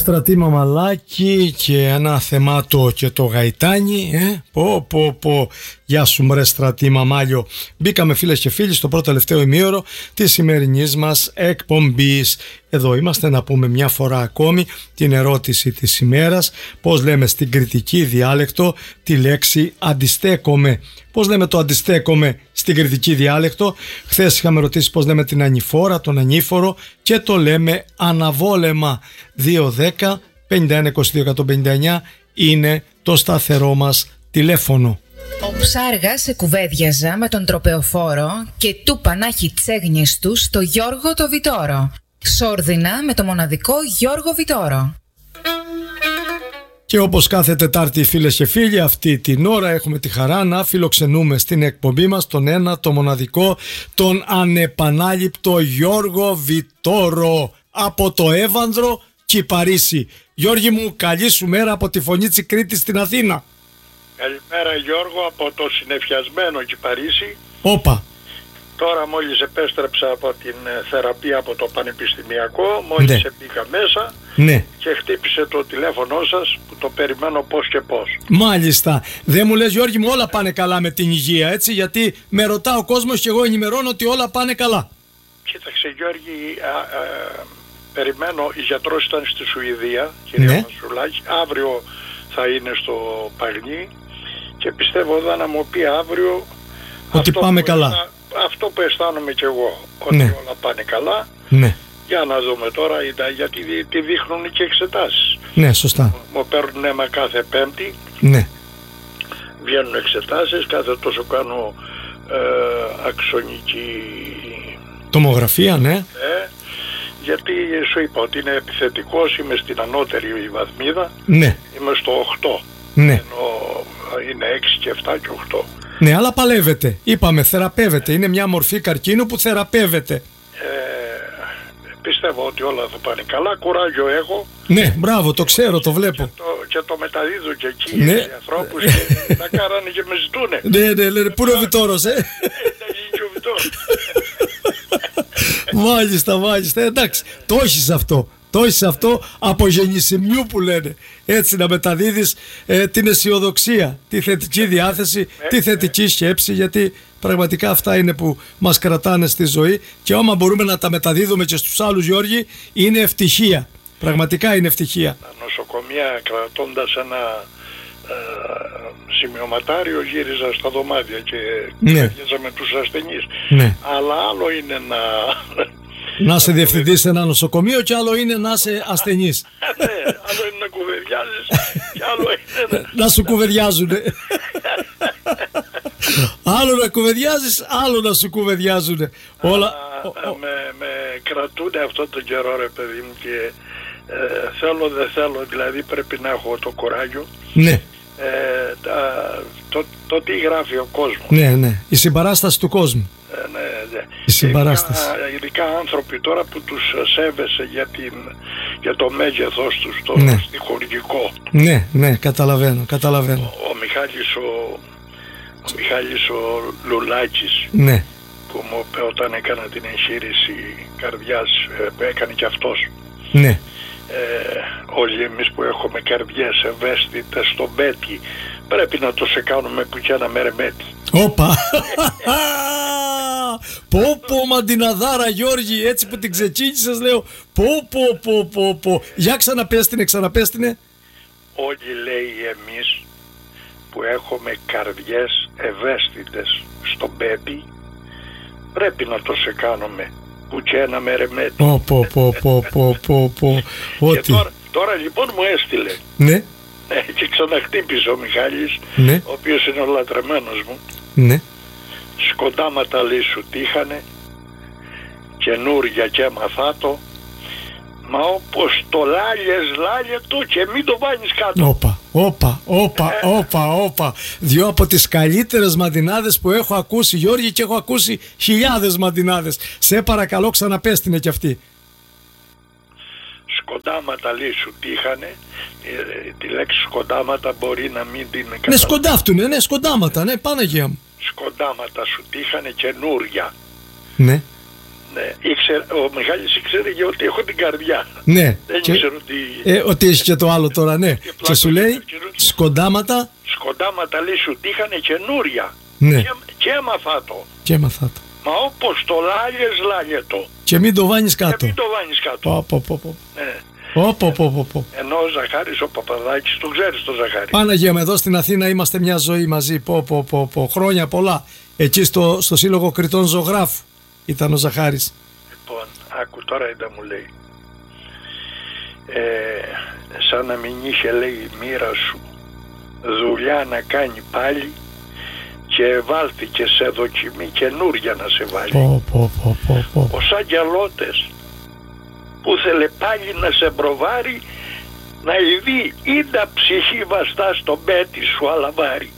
Στρατή Μαμαλάκη και ένα θεμάτο και το Γαϊτάνι. Πω. Γεια σου μρε Στρατή Μαμάλιο. Μπήκαμε φίλες και φίλοι στο πρώτο τελευταίο ημίωρο της σημερινής μας εκπομπής. Εδώ είμαστε να πούμε μια φορά ακόμη την ερώτηση της ημέρας. Πώς λέμε στην κριτική διάλεκτο τη λέξη αντιστέκομαι? Πώς λέμε το αντιστέκομαι στην κριτική διάλεκτο? Χθες είχαμε ρωτήσει πώς λέμε την ανηφόρα, τον ανήφορο, και το λέμε αναβόλεμα. 210 51 22 159 είναι το σταθερό μας τηλέφωνο. Ο Ψάργας σε κουβέντιαζα με τον τροπεοφόρο και του πανάχει τσέγνιες του στο Γιώργο το Βιτόρο. Σόρδινα με το μοναδικό Γιώργο Βιτόρο. Και όπως κάθε Τετάρτη, φίλες και φίλοι, αυτή την ώρα έχουμε τη χαρά να φιλοξενούμε στην εκπομπή μας τον ένα, το μοναδικό, τον ανεπανάληπτο Γιώργο Βιτόρο από το Εύανδρο Κυπαρίσι. Γιώργη μου, καλή σου μέρα από τη Φωνή της Κρήτης στην Αθήνα. Καλημέρα Γιώργο από το συννεφιασμένο Κυπαρίσι. Όπα. Τώρα μόλις επέστρεψα από την θεραπεία από το Πανεπιστημιακό, μόλις μπήκα μέσα και χτύπησε το τηλέφωνο σας που το περιμένω πώς και πώς. Μάλιστα. Δεν μου λες Γιώργη μου όλα πάνε καλά με την υγεία, έτσι, γιατί με ρωτά ο κόσμος και εγώ ενημερώνω ότι όλα πάνε καλά. Κοίταξε Γιώργη, περιμένω, η γιατρός ήταν στη Σουηδία, κυρία Μασουλάκη, αύριο θα είναι στο Παγνί και πιστεύω εδώ να μου πει αύριο ότι πάμε καλά. Αυτό που αισθάνομαι κι εγώ, ότι όλα πάνε καλά. Για να δούμε τώρα, γιατί τη δείχνουν και εξετάσεις. Ναι, σωστά. Μου παίρνουν αίμα κάθε Πέμπτη. Βγαίνουν εξετάσεις, κάθε τόσο κάνω αξονική τομογραφία, γιατί σου είπα ότι είναι επιθετικός, είμαι στην ανώτερη βαθμίδα. Είμαι στο 8. Ενώ είναι 6 και 7 και 8. Ναι, αλλά παλεύεται. Είπαμε, θεραπεύεται. Είναι μια μορφή καρκίνου που θεραπεύεται. Πιστεύω ότι όλα θα πάνε καλά. Κουράγιο έχω. Ναι, μπράβο, το ξέρω, το βλέπω. Και το μεταδίδω και εκεί οι ανθρώπους και τα κάρανε και με ζητούνε. Ναι, λένε, πού είναι ο Βιτόρος, Να γίνει και ο Βιτόρος. Μάλιστα, εντάξει, το έχεις αυτό. Το έχεις αυτό από γεννησιμιού που λένε. Έτσι να μεταδίδεις την αισιοδοξία, τη θετική διάθεση, τη θετική σκέψη, γιατί πραγματικά αυτά είναι που μας κρατάνε στη ζωή και άμα μπορούμε να τα μεταδίδουμε και στους άλλους, Γιώργη, είναι ευτυχία. Πραγματικά είναι ευτυχία. Στα νοσοκομεία, κρατώντας ένα σημειωματάριο, γύριζα στα δωμάτια και κουβέντιαζα με τους ασθενείς. Αλλά άλλο είναι να είσαι διευθυντής σε ένα νοσοκομείο και άλλο είναι να είσαι ασθενής. Άλλο είναι να κουβεντιάζεις και άλλο είναι να σου κουβεντιάζουνε. Άλλο να κουβεντιάζεις, άλλο να σου κουβεντιάζουνε. Με κρατούνε αυτό τον καιρό ρε παιδί μου και θέλω δεν θέλω, δηλαδή πρέπει να έχω το κουράγιο. Το τι γράφει ο κόσμος. Ναι, η συμπαράσταση του κόσμου. Η συμπαράσταση. Ειδικά άνθρωποι τώρα που τους σέβεσαι για το μέγεθός τους, το στιχουργικό. Ναι, καταλαβαίνω. Ο Μιχάλης ο Λουλάκης, που μου είπε όταν έκανα την εγχείρηση καρδιάς, που έκανε και αυτός. Όλοι εμείς που έχουμε καρδιές ευαίσθητες στον πέτη πρέπει να το σε κάνουμε που και ένα μερεμέτη. Όπα. Πω μαντιναδάρα Γιώργη, έτσι που την ξεκίνησες λέω. Πω. Για ξαναπέστηνε. Όλοι λέει εμείς που έχουμε καρδιές ευαίσθητες στον πέτη πρέπει να το σε κάνουμε που και ένα μερεμέτη. Ότι. Τώρα λοιπόν μου έστειλε. Και ξαναχτύπησε ο Μιχάλης, ο οποίος είναι ο λατρεμένος μου. Σκοντάματα λέει σου τύχανε, καινούρια και έμαθάτο, μα όπως το λάλιε του και μην το βάλεις κάτω. Όπα. Δυο από τις καλύτερες μαντινάδες που έχω ακούσει, Γιώργη, και έχω ακούσει χιλιάδες μαντινάδες. Σε παρακαλώ ξαναπέστηνε κι αυτή. Σκοντάματα λέει σου τύχανε. Τη λέξη σκοντάματα μπορεί να μην την καταλάβει. Ναι, σκοντάφτουνε, σκοντάματα, Παναγία μου. Σκοντάματα σου τύχανε καινούρια. Ναι, ο Μιχάλης ήξερε για ότι έχω την καρδιά. Ναι. Δεν ήξερε ότι... ότι έχει και το άλλο τώρα, ναι. Και σου λέει σκοντάματα. Σκοντάματα λέει σου τύχανε καινούρια. Ναι. Και έμαθα το. Και έμαθα το. Μα όπως το λάγες, λάγετο. Και μην το βάνεις κάτω. Και μην το βάνεις κάτω. Ναι. Ενώ ο Ζαχάρης ο Παπαδάκης, το ξέρεις το Ζαχάρη. Πάναγια με, εδώ στην Αθήνα είμαστε μια ζωή μαζί. Χρόνια πολλά. Εκεί στο Σύλλογο Κριτών Ζωγράφου ήταν ο Ζαχάρης. Λοιπόν, άκου τώρα είδα μου λέει. Σαν να μην είχε λέει η μοίρα σου δουλειά να κάνει πάλι και βάλθηκε σε δοκιμή καινούρια να σε βάλει. Ως αγγελώτες που θέλε πάλι να σε προβάρει να ειδεί ίντα ψυχή βαστά στο μπέτι σου αλαβάρι.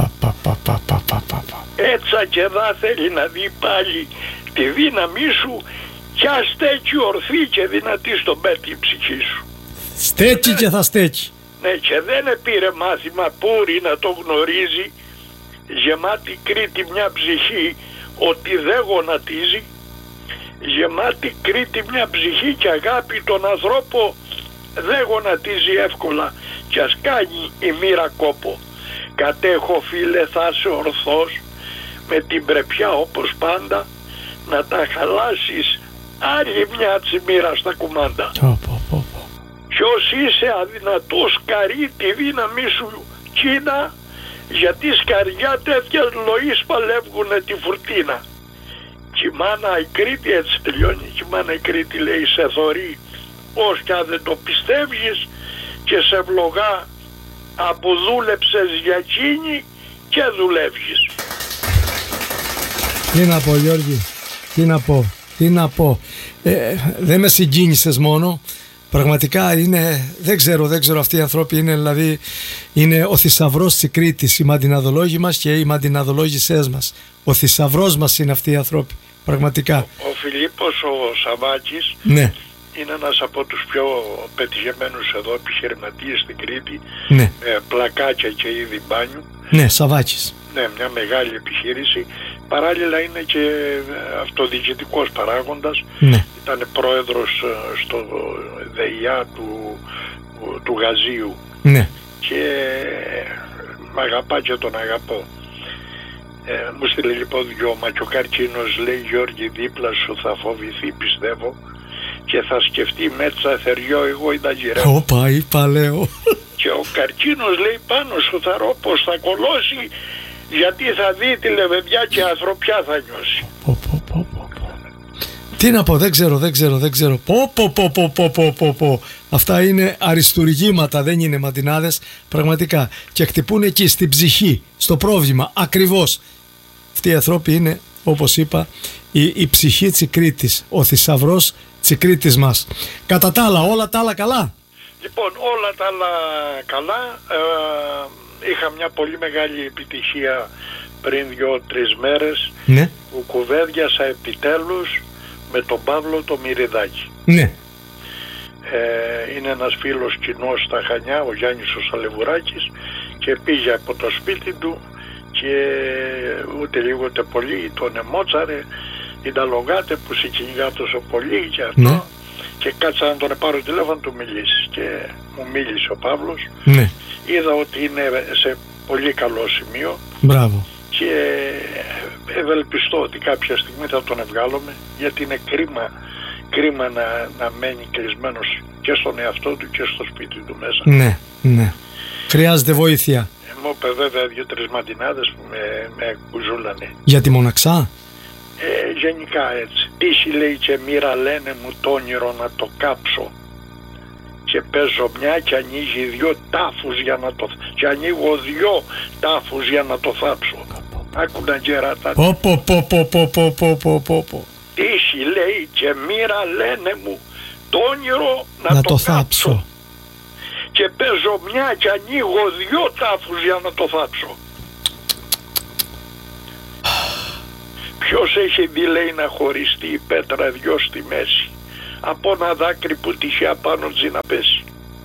Έτσι και δά θέλει να δει πάλι τη δύναμή σου κι ας στέκει ορθή και δυνατή στο μπέτι η ψυχή σου. Στέκει και θα στέκει. Ναι, και δεν πήρε μάθημα πούρι να το γνωρίζει, γεμάτη Κρήτη μια ψυχή ότι δεν γονατίζει, γεμάτη Κρήτη μια ψυχή και αγάπη τον ανθρώπο δεν γονατίζει εύκολα κι ας κάνει η μοίρα κόπο. Κατέχω φίλε θα είσαι ορθός με την πρεπιά όπως πάντα να τα χαλάσεις άλλη μια τσιμήρα στα κουμάντα. Κι όσοι είσαι αδυνατός καρύ τη δύναμή σου Κίνα, γιατί σκαριά τέτοια λοής παλεύγουνε τη φουρτίνα. Κι η μάνα η Κρήτη, έτσι τελειώνει, κι η μάνα η Κρήτη λέει σε θωρεί ως κι αν δεν το πιστεύεις και σε ευλογά από δούλεψες για εκείνη και δουλεύεις. Τι να πω Γιώργη, τι να πω. Δεν με συγκίνησες μόνο. Πραγματικά είναι, δεν ξέρω αυτοί οι άνθρωποι είναι, δηλαδή είναι ο θησαυρός της Κρήτης, οι μαντιναδολόγοι μας και οι μαντιναδολόγησές μας. Ο θησαυρός μας είναι αυτοί οι άνθρωποι, πραγματικά. Ο Φιλίππος ο Σαββάκης, ναι, είναι ένας από τους πιο πετυχεμένους εδώ επιχειρηματίες στην Κρήτη, ναι, πλακάκια και είδη μπάνιου. Ναι, Σαββάκης. Ναι, μια μεγάλη επιχείρηση. Παράλληλα είναι και αυτοδιοικητικός παράγοντας. Ναι. Ήταν πρόεδρος στο ΔΕΙΑ του Γαζίου. Ναι. Και μ' αγαπά και τον αγαπώ. Μου στείλε λοιπόν δυο και ο καρκίνος λέει Γιώργη δίπλα σου θα φοβηθεί πιστεύω και θα σκεφτεί μέτσα θεριό εγώ ή τα γυρεύω. Όπα είπα λέω. Και ο καρκίνος λέει πάνω σου θα ρω πως θα κολώσει γιατί θα δει τη λεβεδιά και ανθρωπιά θα νιώσει. Τι να πω, δεν ξέρω. Πω. Αυτά είναι αριστουργήματα, δεν είναι μαντινάδες, πραγματικά. Και χτυπούν εκεί, στην ψυχή, στο πρόβλημα, ακριβώς. Αυτοί οι ανθρώποι είναι, όπως είπα, η ψυχή της Κρήτης, ο θησαυρός της Κρήτης μας. Κατά τα άλλα, όλα τα άλλα καλά. Λοιπόν, όλα τα άλλα καλά. Είχα μια πολύ μεγάλη επιτυχία πριν 2-3 μέρες, ναι, που κουβέντιασα επιτέλους με τον Παύλο το Μυριδάκη. Ναι. Είναι ένας φίλος κοινός στα Χανιά, ο Γιάννης ο Σαλεβουράκης, και πήγε από το σπίτι του και ούτε λίγο ούτε πολύ τον εμότσαρε, Ιταλογάτε που σε κυνηγά τόσο πολύ και αυτό. Ναι. Και κάτσα να τον πάρω τηλέφωνο του μιλήσεις και μου μίλησε ο Παύλος. Ναι. Είδα ότι είναι σε πολύ καλό σημείο. Μπράβο. Και ευελπιστώ ότι κάποια στιγμή θα τον βγάλουμε, γιατί είναι κρίμα να μένει κλεισμένος και στον εαυτό του και στο σπίτι του μέσα. Ναι. Χρειάζεται βοήθεια. Μου είπε βέβαια 2-3 μαντινάδες που με κουζούλανε. Για τη μοναξά? Γενικά έτσι. Τύχη λέει και μοίρα λένε μου το όνειρο να το κάψω. Και παίζω μια και ανοίγει 2 τάφους για να το... Και ανοίγω 2 τάφους για να το θάψω. Άκουνα γεράτα. Τύχη λέει και μοίρα λένε μου το όνειρο να το θάψω. Και παίζω μια και ανοίγω 2 τάφους για να το θάψω. Ποιος έχει δει λέει να χωριστεί η πέτρα 2 στη μέση από ένα δάκρυ που τυχαία πάνω τσι να πέσει.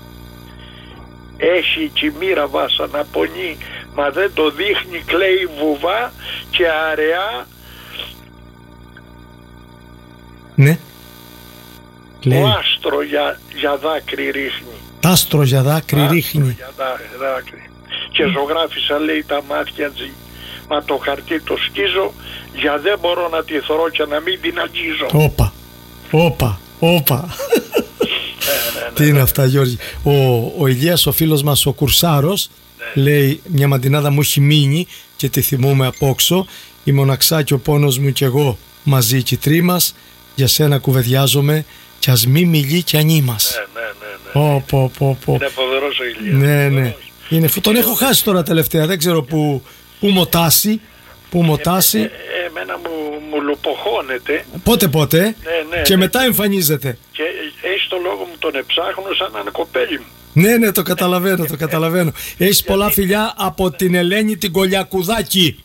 Έχει κι η μοίρα βάσα να πονεί, μα δεν το δείχνει, κλαίει βουβά και αραιά Ναι. Λέει. Ο άστρο για δάκρυ ρίχνει. Τ' άστρο για δάκρυ ρίχνει. Για δάκρυ. Και ζωγράφισα, λέει, τα μάτια μα το χαρτί το σκίζω, για δεν μπορώ να τη θωρώ και να μην την αγγίζω. Όπα. Τι είναι αυτά, Γιώργη? Ο Ηλίας, ο φίλος μας ο Κουρσάρος, λέει, μια μαντινάδα μου έχει μείνει και τη θυμούμαι απόξω. Η μοναξά και ο πόνος μου κι εγώ μαζί κι οι τρεις μας, για σένα κουβεντιάζομαι κι ας μη μιλεί κι ανή μας. Ναι. Είναι φοβερός ο Ηλίας. Ναι. Τον έχω χάσει τώρα τελευταία, δεν ξέρω που μοτάσει. Εμένα μου λουποχώνεται. Πότε. Και μετά εμφανίζεται. Και έχει το λόγο μου, τον εψάχνω σαν να είναι κοπέλι μου. Ναι, το καταλαβαίνω. Έχεις πολλά φιλιά από την Ελένη την Κολιακουδάκη.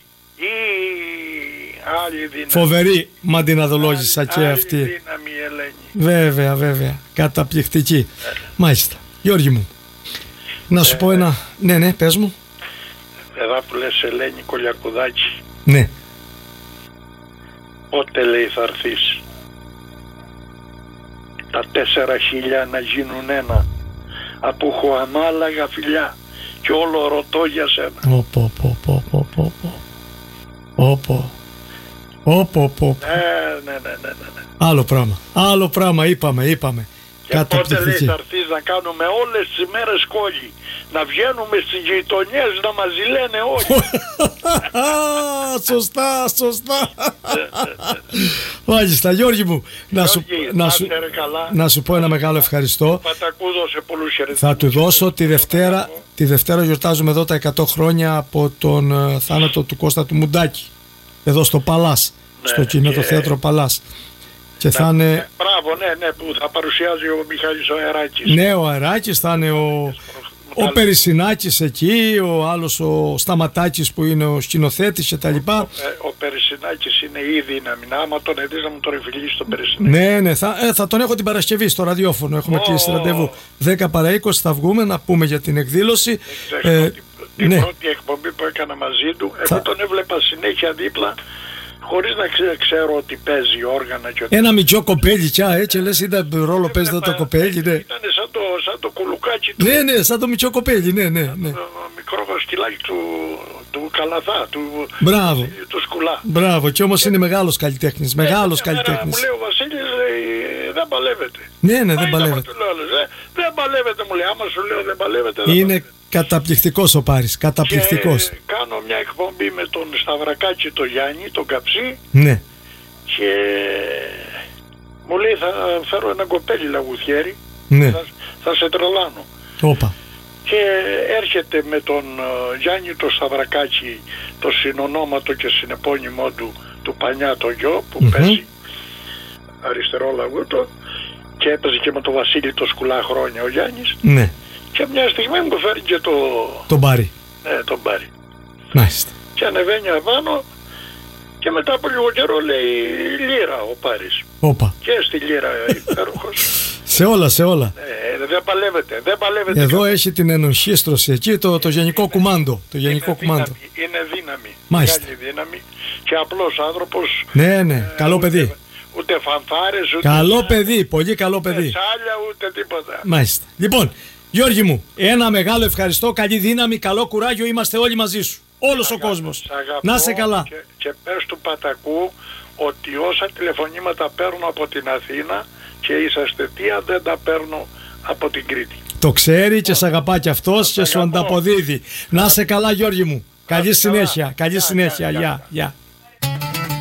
Άλλη δύναμη. Φοβερή μαντιναδολόγησα και αυτή. Άλλη δύναμη, Ελένη. Βέβαια. Καταπληκτική. Μάλιστα. Γιώργη μου, να σου πω ένα... Ναι, πες μου. Εδώ που λες Ελένη Κολιακουδάκη. Ναι. Πότε, λέει, θα έρθεις τα 4.000 να γίνουν ένα, από χωαμάλαγα φιλιά και όλο ρωτώ για σένα. Ναι. Άλλο πράγμα είπαμε. Και πότε, λέει, θα έρθεις να κάνουμε όλες τις μέρες κόλλη, να βγαίνουμε στις γειτονιές να μας ζηλένε όλοι. Σωστά. Μάλιστα, Γιώργη μου, να σου πω ένα μεγάλο ευχαριστώ. Πατακού δώσε πολλούς χαιρετισμούς. Θα του δώσω τη Δευτέρα γιορτάζουμε εδώ τα 100 χρόνια από τον θάνατο του Κώστα του Μουντάκη, εδώ στο Παλάς, στο Κινέτο Θέατρο Παλάς. Και θα είναι... Μπράβο, ναι, που θα παρουσιάζει ο Μιχάλης ο Αεράκης. Ναι, ο Αεράκης, θα είναι ο Περισσινάκης εκεί, ο άλλος ο Σταματάκης που είναι ο σκηνοθέτης και τα λοιπά. Ο Περισσινάκης είναι η δύναμη. Άμα τον εδείς να μου τον εμφυλίσεις τον Περισσινάκη. Ναι, θα τον έχω την Παρασκευή στο ραδιόφωνο. Έχουμε κλείσει ραντεβού 10 παρά 20, θα βγούμε να πούμε για την εκδήλωση. Την πρώτη εκπομπή που έκανα μαζί του, εγώ τον έβλεπα συνέχεια δίπλα, χωρίς να ξέρω ότι παίζει όργανα και ότι... Ένα μικρό κοπέλι έτσι λες, είδα ρόλο παίζει το κοπέλι, ναι. Ήταν σαν το κουλουκάκι του. Ναι, σαν το μικρό κοπέλι, ναι. Το μικρό σκυλάκι του Καλαθά, του Σκουλά. Μπράβο, και όμως είναι μεγάλος καλλιτέχνης, Μου λέει ο Βασίλης, δεν παλεύεται. Ναι, δεν παλεύεται. Δεν παλεύεται, μου λέει, άμα σου λέω δεν παλεύεται. Είναι καταπληκτικός ο Πάρης, καταπληκτικός. Κάνω μια εκπομπή με τον Σταυρακάκη, τον Γιάννη, τον Καψί. Ναι. Και μου λέει, θα φέρω ένα κοπέλι λαγουθιέρι. Ναι. Θα σε τρελάνω. Όπα. Και έρχεται με τον Γιάννη τον Σταυρακάκη, το συνονόματο και συνεπώνυμό του Πανιά το γιο που παίζει αριστερό λαγούτο, και έπαιζε και με τον Βασίλη το Σκουλά χρόνια ο Γιάννης. Ναι. Και μια στιγμή μου φέρει και τον Πάρη. Ναι, τον Πάρη. Μάλιστα. Και ανεβαίνει απάνω και μετά από λίγο καιρό λέει Λύρα ο Πάρης. Όπα. Και στη Λύρα υπέροχος. σε όλα. Δεν παλεύεται. Εδώ έχει την ενορχήστρωση εκεί, το γενικό κουμάντο. Είναι δύναμη. Μάλιστα. Μεγάλη δύναμη και απλός άνθρωπος. Ναι, καλό παιδί. Ούτε φανφάρες, ούτε... Καλό παιδί, πολύ καλό παιδί. Ούτε σάλια, ούτε τίποτα. Μάλιστα. Λοιπόν, Γιώργη μου, ένα μεγάλο ευχαριστώ, καλή δύναμη, καλό κουράγιο, είμαστε όλοι μαζί σου. Όλος ο κόσμος. Να είσαι καλά. Και πες του Πατακού ότι όσα τηλεφωνήματα παίρνω από την Αθήνα και είσαστε αιστεία δεν τα παίρνω από την Κρήτη. Το ξέρει και σ' αγαπά κι αυτός και σου ανταποδίδει. Να είσαι καλά, Γιώργη μου. Καλή συνέχεια. Γεια.